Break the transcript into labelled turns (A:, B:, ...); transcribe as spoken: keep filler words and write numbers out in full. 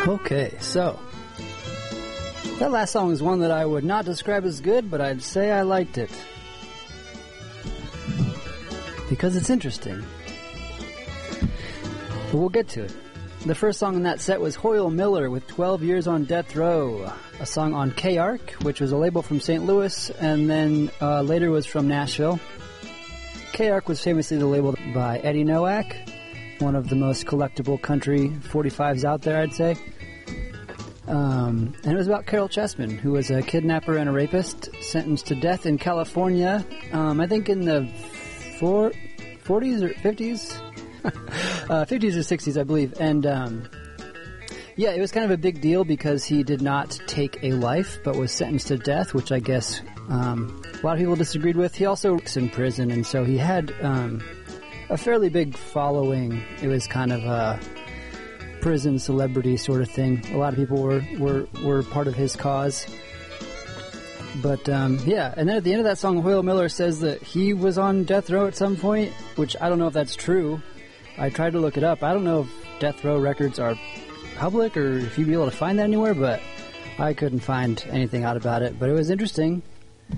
A: Okay, so that last song is one that I would not describe as good, but I'd say I liked it. Because it's interesting. But we'll get to it. The first song in that set was Hoyle Miller with twelve years on Death Row, a song on K-Ark, which was a label from Saint Louis, and then uh, later was from Nashville. K-Ark was famously the label by Eddie Nowak, one of the most collectible country forty-fives out there, I'd say. Um, and it was about Carol Chessman, who was a kidnapper and a rapist, sentenced to death in California, um, I think in the four, forties or fifties? uh, fifties or sixties, I believe. And, um, yeah, it was kind of a big deal because he did not take a life, but was sentenced to death, which I guess um, a lot of people disagreed with. He also was in prison, and so he had um, a fairly big following. It was kind of a prison celebrity sort of thing. A lot of people were, were, were part of his cause. But, um, yeah, and then at the end of that song, Hoyle Miller says that he was on death row at some point, which I don't know if that's true. I tried to look it up. I don't know if death row records are public or if you'd be able to find that anywhere, but I couldn't find anything out about it. But it was interesting.